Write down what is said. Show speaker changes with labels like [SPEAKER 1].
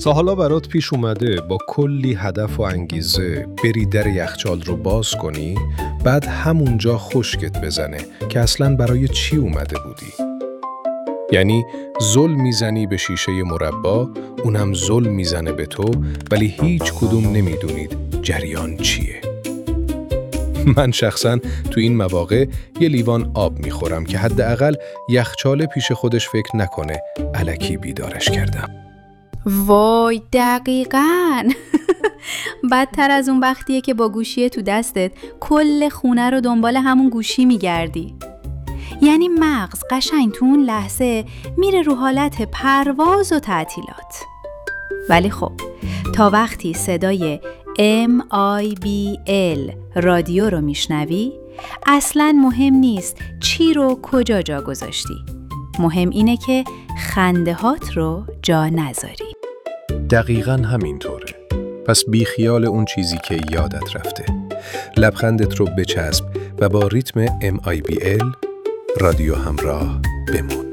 [SPEAKER 1] تا حالا برات پیش اومده با کلی هدف و انگیزه بری در یخچال رو باز کنی، بعد همونجا خشکت بزنه که اصلاً برای چی اومده بودی؟ یعنی زل میزنی به شیشه مربا، اونم زل میزنه به تو، ولی هیچ کدوم نمیدونید جریان چیه. من شخصاً تو این مواقع یه لیوان آب میخورم که حداقل یخچال پیش خودش فکر نکنه الکی بیدارش کردم.
[SPEAKER 2] وای دقیقاً. بدتر از اون وقتیه که با گوشی تو دستت کل خونه رو دنبال همون گوشی میگردی. یعنی مغز قشنگ تو اون لحظه میره رو حالت پرواز و تعطیلات. ولی خب تا وقتی صدای MIBL رادیو رو میشنوی، اصلاً مهم نیست چی رو کجا جا گذاشتی. مهم اینه که خنده هات رو جا نذاری.
[SPEAKER 1] دقیقاً همینطوره. پس بی خیال اون چیزی که یادت رفته. لبخندت رو بچسب و با ریتم MIBL رادیو همراه بمون.